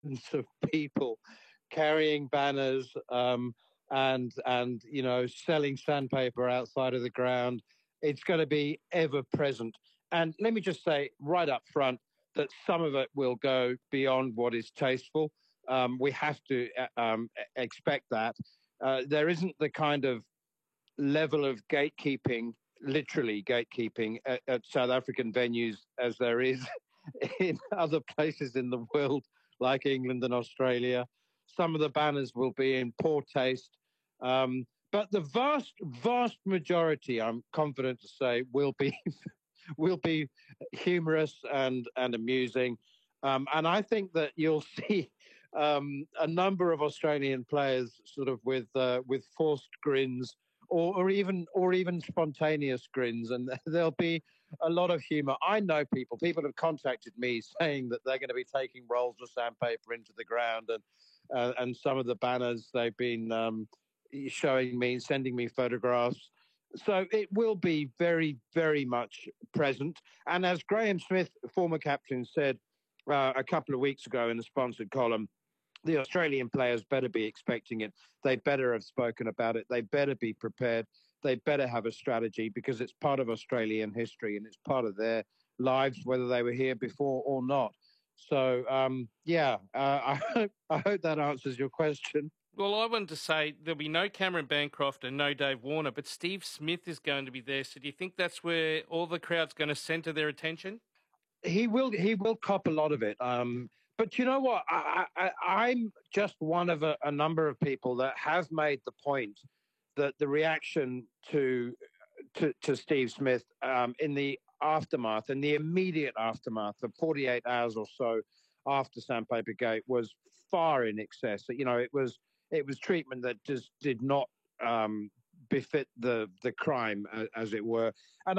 of people carrying banners, and selling sandpaper outside of the ground. It's going to be ever present. And let me just say right up front that some of it will go beyond what is tasteful. We have to expect that. There isn't the kind of level of gatekeeping, literally gatekeeping at South African venues as there is in other places in the world, like England and Australia. Some of the banners will be in poor taste. But the vast majority, I'm confident to say, will be will be humorous and amusing. And I think that you'll see a number of Australian players sort of with forced grins or even spontaneous grins, and there'll be a lot of humour. I know people have contacted me saying that they're going to be taking rolls of sandpaper into the ground, and some of the banners they've been showing me, sending me photographs. So it will be very, very much present. And as Graham Smith, former captain, said a couple of weeks ago in a sponsored column, the Australian players better be expecting it. They better have spoken about it. They better be prepared. They better have a strategy because it's part of Australian history and it's part of their lives, whether they were here before or not. So, I hope that answers your question. Well, I wanted to say there'll be no Cameron Bancroft and no Dave Warner, but Steve Smith is going to be there. So do you think that's where all the crowd's going to centre their attention? He will cop a lot of it. But you know what? I'm just one of a number of people that have made the point that the reaction to Steve Smith in the aftermath, in the immediate aftermath of 48 hours or so after Sandpaper Gate, was far in excess. It was treatment that just did not befit the crime, as it were. And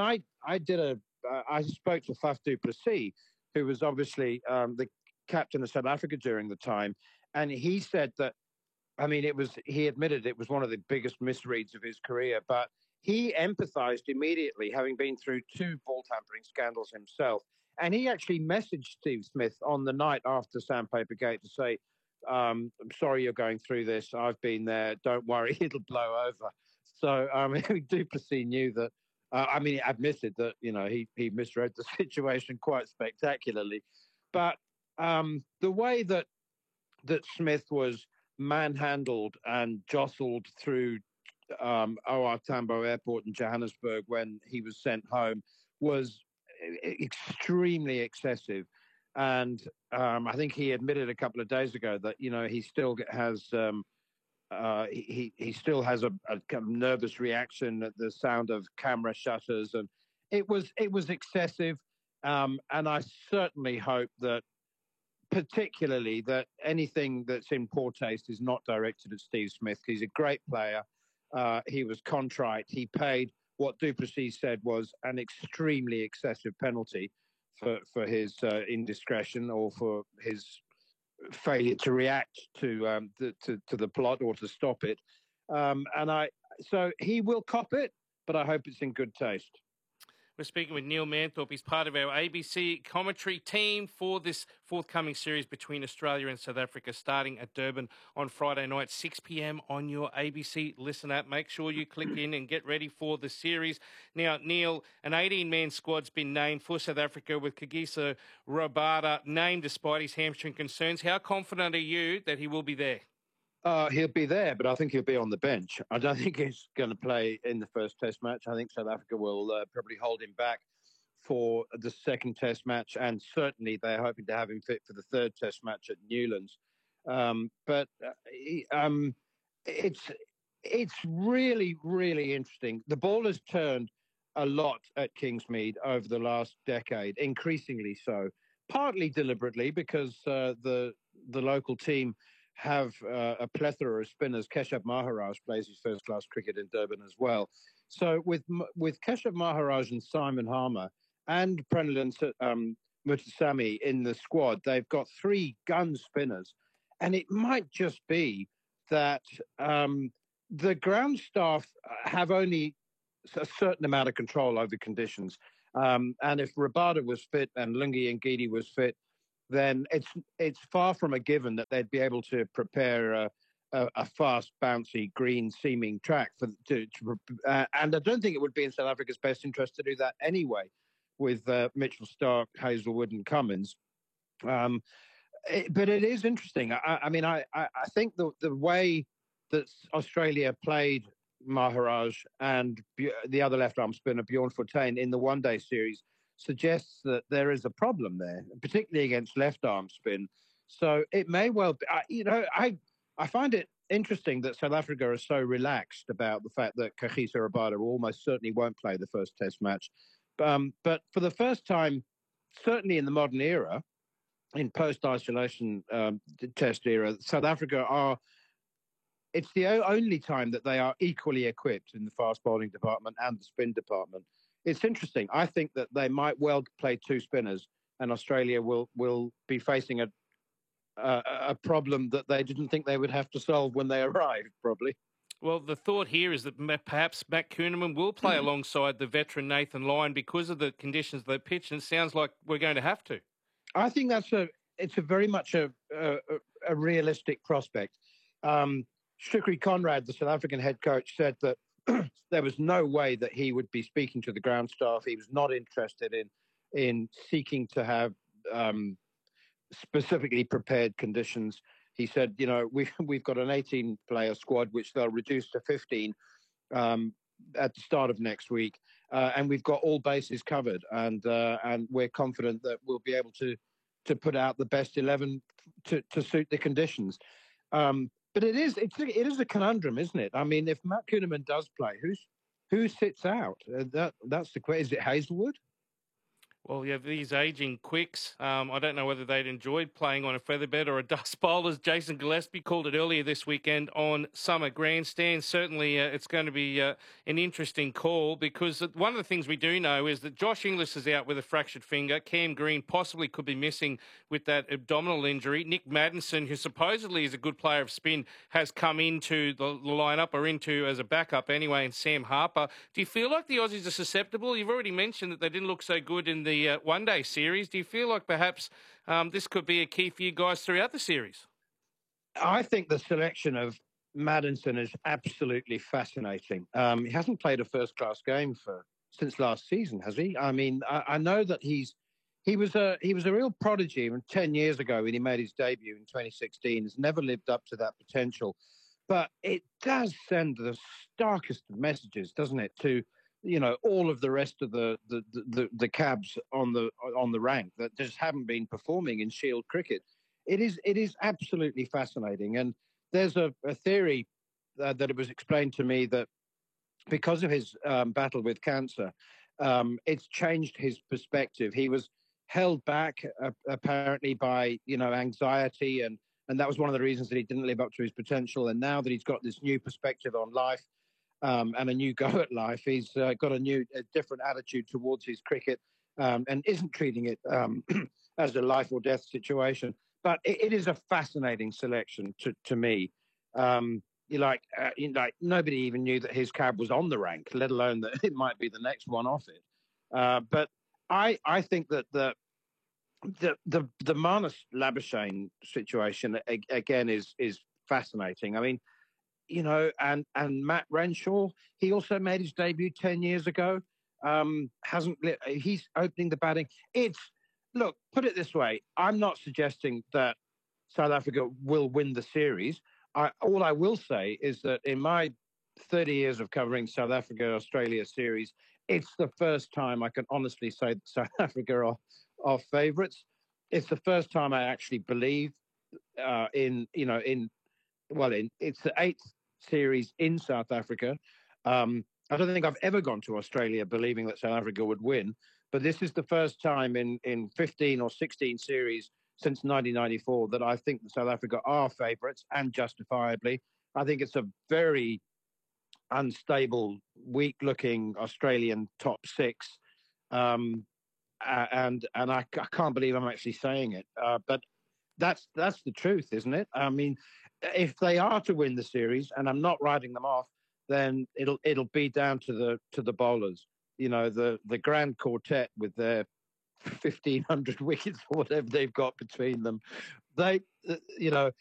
I spoke to Faf du Plessis, who was obviously the captain of South Africa during the time, and he said that, I mean, he admitted it was one of the biggest misreads of his career, but he empathized immediately, having been through two ball tampering scandals himself. And he actually messaged Steve Smith on the night after Sandpaper Gate to say, I'm sorry you're going through this. I've been there. Don't worry, it'll blow over. So du Plessis knew that. He admitted that he misread the situation quite spectacularly, but the way that Smith was manhandled and jostled through OR Tambo Airport in Johannesburg when he was sent home was extremely excessive. And I think he admitted a couple of days ago that he still has he still has a kind of nervous reaction at the sound of camera shutters, and it was excessive. And I certainly hope that, particularly, that anything that's in poor taste is not directed at Steve Smith. He's a great player. He was contrite. He paid what du Plessis said was an extremely excessive penalty for his indiscretion or for his failure to react to the plot or to stop it. So he will cop it, but I hope it's in good taste. We're speaking with Neil Manthorpe. He's part of our ABC commentary team for this forthcoming series between Australia and South Africa, starting at Durban on Friday night, 6 p.m. on your ABC Listen app. Make sure you click in and get ready for the series. Now, Neil, an 18-man squad's been named for South Africa, with Kagiso Rabada named despite his hamstring concerns. How confident are you that he will be there? He'll be there, but I think he'll be on the bench. I don't think he's going to play in the first Test match. I think South Africa will probably hold him back for the second Test match, and certainly they're hoping to have him fit for the third Test match at Newlands. But it's really, really interesting. The ball has turned a lot at Kingsmead over the last decade, increasingly so, partly deliberately because the local team have a plethora of spinners. Keshav Maharaj plays his first-class cricket in Durban as well. So with Keshav Maharaj and Simon Harmer and Prenelin Mutasamy in the squad, they've got three gun spinners. And it might just be that the ground staff have only a certain amount of control over conditions. And if Rabada was fit and Lungi Ngidi was fit, then it's far from a given that they'd be able to prepare a fast, bouncy, green seeming track and I don't think it would be in South Africa's best interest to do that anyway, with Mitchell Starc, Hazelwood, and Cummins. Um, but it is interesting. I mean, I think the way that Australia played Maharaj and the other left arm spinner Bjorn Fortuyn in the one-day series suggests that there is a problem there, particularly against left arm spin. So it may well be, I find it interesting that South Africa are so relaxed about the fact that Kagiso Rabada almost certainly won't play the first Test match. But for the first time, certainly in the modern era, in post-isolation Test era, South Africa are. It's the only time that they are equally equipped in the fast bowling department and the spin department. It's interesting. I think that they might well play two spinners, and Australia will be facing a problem that they didn't think they would have to solve when they arrived, probably. Well, the thought here is that perhaps Matt Kuhnemann will play alongside the veteran Nathan Lyon because of the conditions of the pitch, and it sounds like we're going to have to. I think it's a very much a realistic prospect. Shukri Conrad, the South African head coach, said that there was no way that he would be speaking to the ground staff. He was not interested in seeking to have specifically prepared conditions. He said, we've got an 18-player squad, which they'll reduce to 15 at the start of next week, and we've got all bases covered, and we're confident that we'll be able to put out the best 11 to suit the conditions. But it is a conundrum, isn't it? I mean, if Matt Kuhnemann does play, who sits out? That's the question. Is it Hazelwood? Well, you have these ageing quicks. I don't know whether they'd enjoyed playing on a featherbed or a dust bowl, as Jason Gillespie called it earlier this weekend on Summer Grandstand. Certainly, it's going to be an interesting call, because one of the things we do know is that Josh Inglis is out with a fractured finger. Cam Green possibly could be missing with that abdominal injury. Nick Maddinson, who supposedly is a good player of spin, has come into the lineup, or into as a backup anyway, and Sam Harper. Do you feel like the Aussies are susceptible? You've already mentioned that they didn't look so good in the one-day series. Do you feel like perhaps this could be a key for you guys throughout the series? I think the selection of Maddinson is absolutely fascinating. He hasn't played a first-class game since last season, has he? I mean, I know that he was a real prodigy 10 years ago when he made his debut in 2016. Has never lived up to that potential, but it does send the starkest of messages, doesn't it, to all of the rest of the cabs on the rank that just haven't been performing in Shield cricket. It is absolutely fascinating, and there's a theory that it was explained to me that because of his battle with cancer, it's changed his perspective. He was held back apparently by anxiety, and that was one of the reasons that he didn't live up to his potential. And now that he's got this new perspective on life, and a new go at life, he's got a different attitude towards his cricket, and isn't treating it as a life or death situation. But it is a fascinating selection to me. Nobody even knew that his cab was on the rank, let alone that it might be the next one off it. But I think that the Marnus Labuschagne situation again is fascinating. I mean, and Matt Renshaw, he also made his debut 10 years ago. He's opening the batting. Look, put it this way. I'm not suggesting that South Africa will win the series. All I will say is that in my 30 years of covering South Africa-Australia series, it's the first time I can honestly say that South Africa are favourites. It's the first time I actually believe it's the 8th series in South Africa. I don't think I've ever gone to Australia believing that South Africa would win, but this is the first time in 15 or 16 series since 1994 that I think that South Africa are favourites, and justifiably. I think it's a very unstable, weak-looking Australian top 6, and I can't believe I'm actually saying it, but that's the truth, isn't it? I mean, if they are to win the series, and I'm not writing them off, then it'll be down to the bowlers. The grand quartet with their 1,500 wickets or whatever they've got between them. They, you know,